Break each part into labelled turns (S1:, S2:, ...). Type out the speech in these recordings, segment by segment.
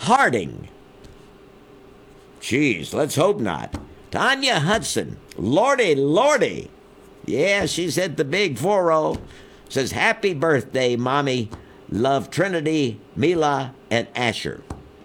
S1: Harding. Jeez, let's hope not. Tanya Hudson. Lordy, lordy. Yeah, she's hit the big 4-0. Says, happy birthday, Mommy. Love Trinity, Mila, and Asher.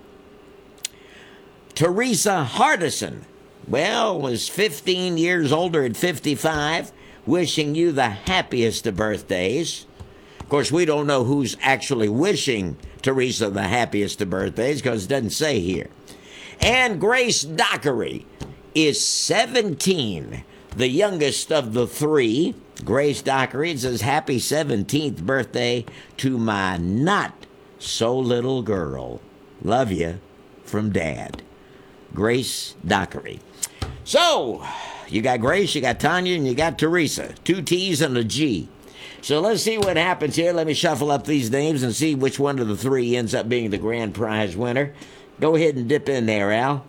S1: Teresa Hardison. Well, was 15 years older at 55. Wishing you the happiest of birthdays. Of course, we don't know who's actually wishing Teresa the happiest of birthdays because it doesn't say here. And Grace Dockery is 17, the youngest of the three. Grace Dockery says, happy 17th birthday to my not-so-little girl. Love you, from Dad. Grace Dockery. So, you got Grace, you got Tanya, and you got Teresa. 2 T's and a G. So let's see what happens here. Let me shuffle up these names and see which one of the three ends up being the grand prize winner. Go ahead and dip in there, Al.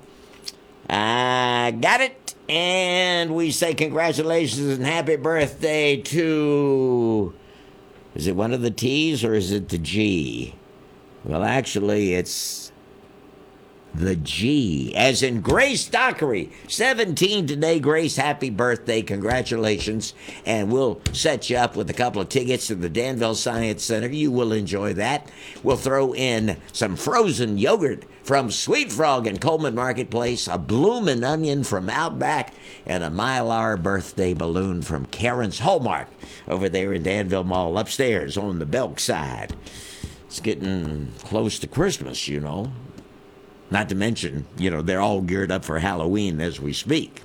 S1: I got it. And we say congratulations and happy birthday to... Is it one of the T's or is it the G? Well, actually, it's the G, as in Grace Dockery. 17 today, Grace. Happy birthday. Congratulations. And we'll set you up with a couple of tickets to the Danville Science Center. You will enjoy that. We'll throw in some frozen yogurt from Sweet Frog in Coleman Marketplace, a bloomin' onion from Outback, and a Mylar birthday balloon from Karen's Hallmark over there in Danville Mall upstairs on the Belk side. It's getting close to Christmas, you know. Not to mention, you know, they're all geared up for Halloween as we speak.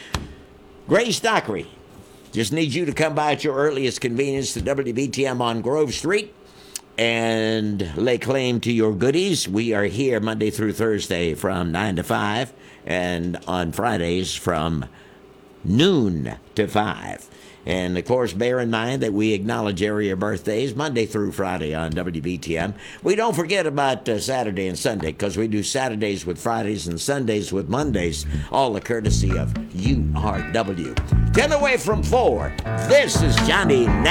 S1: Grace Dockery, just need you to come by at your earliest convenience to WBTM on Grove Street and lay claim to your goodies. We are here Monday through Thursday from 9 to 5 and on Fridays from noon to 5. And, of course, bear in mind that we acknowledge area birthdays Monday through Friday on WBTM. We don't forget about Saturday and Sunday because we do Saturdays with Fridays and Sundays with Mondays, all the courtesy of URW. 10 away from 4. This is Johnny